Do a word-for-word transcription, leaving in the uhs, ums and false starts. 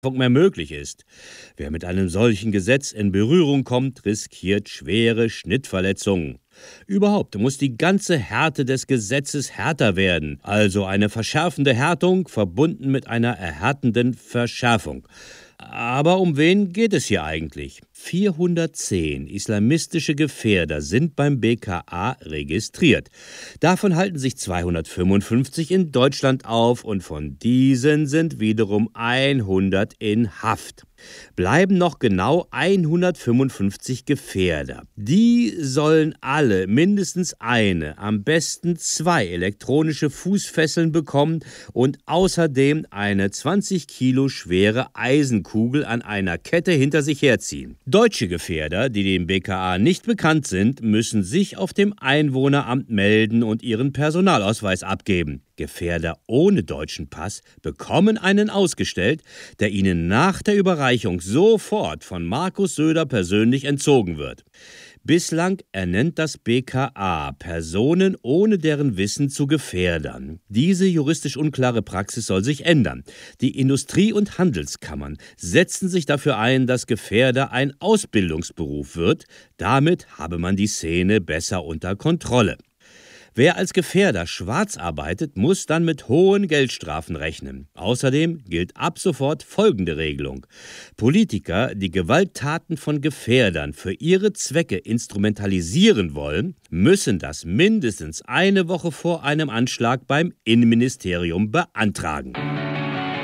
mehr möglich ist. Wer mit einem solchen Gesetz in Berührung kommt, riskiert schwere Schnittverletzungen. Überhaupt muss die ganze Härte des Gesetzes härter werden, also eine verschärfende Härtung verbunden mit einer erhärtenden Verschärfung. Aber um wen geht es hier eigentlich? vierhundertzehn islamistische Gefährder sind beim B K A registriert. Davon halten sich zweihundertfünfundfünfzig in Deutschland auf und von diesen sind wiederum hundert in Haft. Bleiben noch genau hundertfünfundfünfzig Gefährder. Die sollen alle mindestens eine, am besten zwei elektronische Fußfesseln bekommen und außerdem eine zwanzig Kilo schwere Eisenkugel an einer Kette hinter sich herziehen. Deutsche Gefährder, die dem B K A nicht bekannt sind, müssen sich auf dem Einwohneramt melden und ihren Personalausweis abgeben. Gefährder ohne deutschen Pass bekommen einen ausgestellt, der ihnen nach der Überreichung sofort von Markus Söder persönlich entzogen wird. Bislang ernennt das B K A Personen ohne deren Wissen zu Gefährdern. Diese juristisch unklare Praxis soll sich ändern. Die Industrie- und Handelskammern setzen sich dafür ein, dass Gefährder ein Ausbildungsberuf wird. Damit habe man die Szene besser unter Kontrolle. Wer als Gefährder schwarz arbeitet, muss dann mit hohen Geldstrafen rechnen. Außerdem gilt ab sofort folgende Regelung. Politiker, die Gewalttaten von Gefährdern für ihre Zwecke instrumentalisieren wollen, müssen das mindestens eine Woche vor einem Anschlag beim Innenministerium beantragen.